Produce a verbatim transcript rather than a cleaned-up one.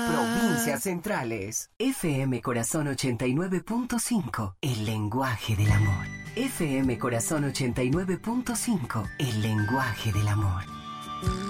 Provincias Centrales. F M Corazón ochenta y nueve punto cinco. El lenguaje del amor. F M Corazón ochenta y nueve punto cinco. El lenguaje del amor.